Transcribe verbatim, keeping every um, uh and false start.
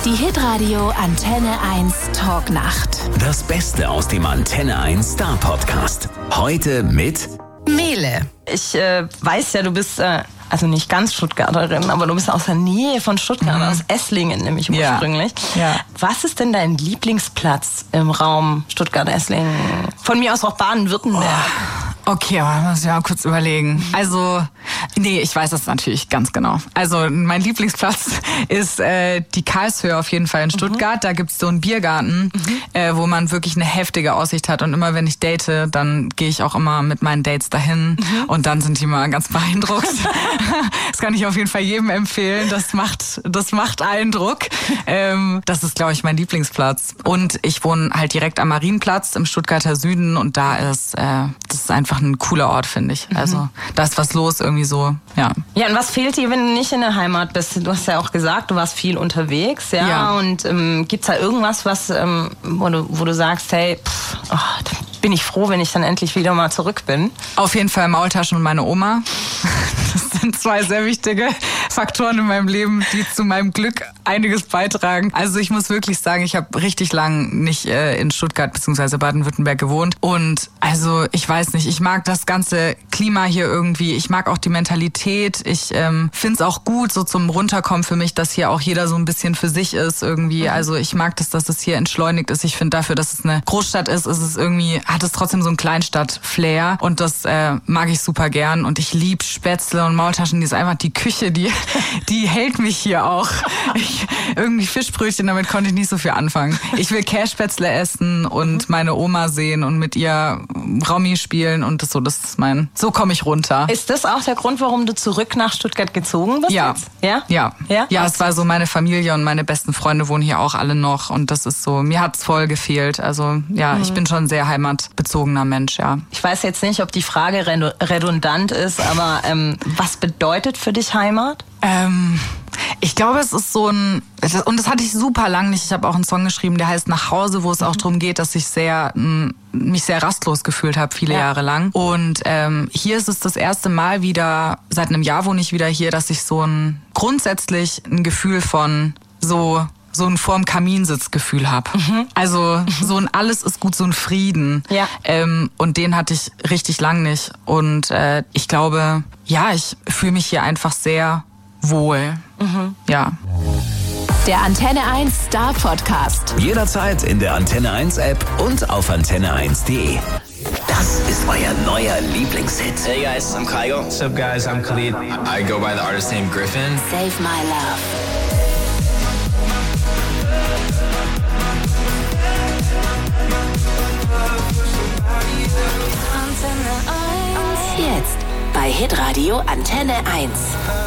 Die Hitradio Antenne eins Talknacht. Das Beste aus dem Antenne eins Star Podcast. Heute mit Mele. Ich äh, weiß ja, du bist, äh, also nicht ganz Stuttgarterin, aber du bist aus der Nähe von Stuttgart, mhm. aus Esslingen nämlich ursprünglich. Ja. Ja. Was ist denn dein Lieblingsplatz im Raum Stuttgart-Esslingen? Von mir aus auch Baden-Württemberg. Oh. Okay, aber muss ich mal kurz überlegen. Also, nee, ich weiß das natürlich ganz genau. Also, mein Lieblingsplatz ist äh, die Karlshöhe auf jeden Fall in Stuttgart. Mhm. Da gibt's so einen Biergarten, mhm. äh, wo man wirklich eine heftige Aussicht hat. Und immer wenn ich date, dann gehe ich auch immer mit meinen Dates dahin. Mhm. Und dann sind die mal ganz beeindruckt. Das kann ich auf jeden Fall jedem empfehlen. Das macht, das macht Eindruck. Ähm, das ist, glaube ich, mein Lieblingsplatz. Und ich wohne halt direkt am Marienplatz im Stuttgarter Süden. Und da ist, äh, das ist einfach ein cooler Ort, finde ich. Mhm. Also da ist was los irgendwie so, ja. Ja, und was fehlt dir, wenn du nicht in der Heimat bist? Du hast ja auch gesagt, du warst viel unterwegs, ja. ja. Und ähm, gibt's da irgendwas, was, ähm, wo, du, wo du sagst, hey, pff, oh, da bin ich froh, wenn ich dann endlich wieder mal zurück bin? Auf jeden Fall Maultaschen und meine Oma. Das sind zwei sehr wichtige Faktoren in meinem Leben, die zu meinem Glück einiges beitragen. Also ich muss wirklich sagen, ich habe richtig lang nicht äh, in Stuttgart bzw. Baden-Württemberg gewohnt. Und also ich weiß nicht, ich mag das ganze Klima hier irgendwie. Ich mag auch die Mentalität. Ich ähm, finde es auch gut, so zum Runterkommen für mich, dass hier auch jeder so ein bisschen für sich ist irgendwie. Mhm. Also ich mag das, dass es hier entschleunigt ist. Ich finde dafür, dass es eine Großstadt ist, ist es irgendwie, hat es trotzdem so einen Kleinstadt-Flair. Und das äh, mag ich super gern. Und ich liebe Spätzle und Maultaschen. Die ist einfach die Küche, die, die hält mich hier auch. Ich, irgendwie Fischbrötchen, damit konnte ich nicht so viel anfangen. Ich will Kässpätzle essen und meine Oma sehen und mit ihr Raumi spielen und das so, das ist mein, so komme ich runter. Ist das auch der Grund, warum du zurück nach Stuttgart gezogen bist? Ja. Jetzt? Ja? Ja. Ja? Ja, es war so, meine Familie und meine besten Freunde wohnen hier auch alle noch und das ist so, mir hat's voll gefehlt. Also ja, mhm. ich bin schon ein sehr heimatbezogener Mensch, ja. Ich weiß jetzt nicht, ob die Frage redundant ist, aber ähm, was bedeutet für dich Heimat? Ähm, ich glaube, es ist so ein, und das hatte ich super lang nicht. Ich habe auch einen Song geschrieben, der heißt Nach Hause, wo es auch darum geht, dass ich sehr mich sehr rastlos gefühlt habe, viele ja. Jahre lang. Und ähm, hier ist es das erste Mal wieder, seit einem Jahr wohne ich wieder hier, dass ich so ein grundsätzlich ein Gefühl von so so ein vorm Kaminsitzgefühl habe. Mhm. Also so ein alles ist gut, so ein Frieden. Ja. Ähm, und den hatte ich richtig lang nicht. Und äh, ich glaube, ja, ich fühle mich hier einfach sehr wohl. Mhm. Ja. Der Antenne eins Star Podcast. Jederzeit in der Antenne eins App und auf antenne eins punkt de. Das ist euer neuer Lieblingshit. Hey guys, I'm Kygo. What's up guys, I'm Khalid. I go by the artist name Griffin. Save My Love. Jetzt bei Hitradio Antenne eins.